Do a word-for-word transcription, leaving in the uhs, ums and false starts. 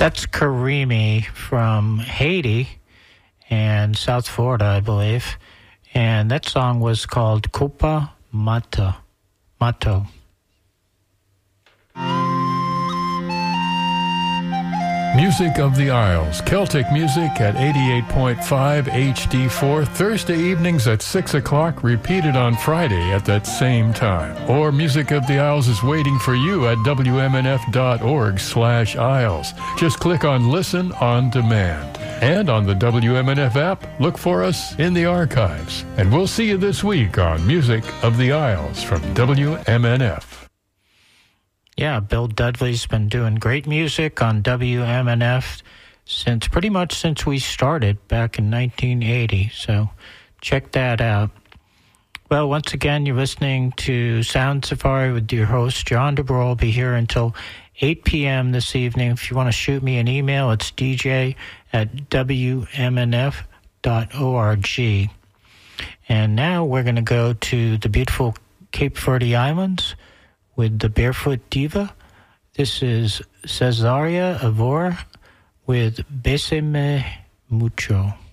That's Karimi from Haiti and South Florida, I believe. And that song was called Copa Mata. Mato. Music of the Isles, Celtic music at eighty-eight point five H D four, Thursday evenings at six o'clock, repeated on Friday at that same time. Or Music of the Isles is waiting for you at W M N F dot org slash Isles. Just click on Listen on Demand. And on the W M N F app, look for us in the archives. And we'll see you this week on Music of the Isles from W M N F. Yeah, Bill Dudley's been doing great music on W M N F since pretty much since we started back in nineteen eighty. So check that out. Well, once again, you're listening to Sound Safari with your host, John DeBro. I'll be here until eight p.m. this evening. If you want to shoot me an email, it's d j at w m n f dot org. And now we're going to go to the beautiful Cape Verde Islands with the Barefoot Diva. This is Cesaria Avora with Besame Mucho.